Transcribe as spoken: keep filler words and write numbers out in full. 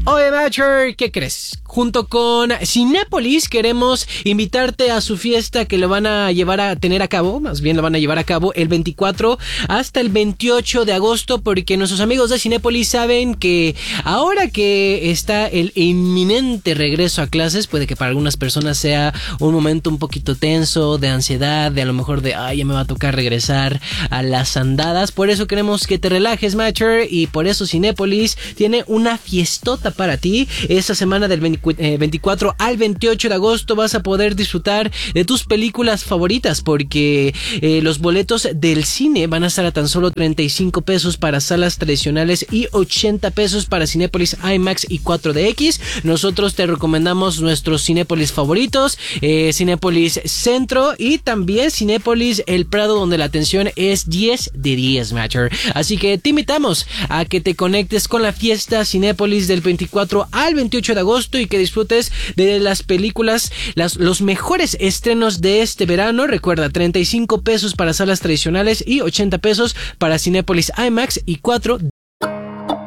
Oye, Matcher, ¿qué crees? Junto con Cinépolis queremos invitarte a su fiesta que lo van a llevar a tener a cabo, más bien lo van a llevar a cabo el veinticuatro hasta el veintiocho de agosto, porque nuestros amigos de Cinépolis saben que ahora que está el inminente regreso a clases, puede que para algunas personas sea un momento un poquito tenso, de ansiedad, de a lo mejor de, ay, ya me va a tocar regresar a las andadas. Por eso queremos que te relajes, Matcher, y por eso Cinépolis tiene una fiestota para ti. Esta semana del veinticuatro al veintiocho de agosto vas a poder disfrutar de tus películas favoritas, porque eh, los boletos del cine van a estar a tan solo treinta y cinco pesos para salas tradicionales y ochenta pesos para Cinépolis IMAX y cuatro D X. Nosotros te recomendamos nuestros Cinépolis favoritos, eh, Cinépolis Centro y también Cinépolis El Prado, donde la atención es diez de diez, Matcher. Así que te invitamos a que te conectes con la fiesta Cinépolis del veinticuatro al veintiocho de agosto y que disfrutes de las películas, las, los mejores estrenos de este verano. Recuerda, treinta y cinco pesos para salas tradicionales y ochenta pesos para Cinépolis IMAX y cuatro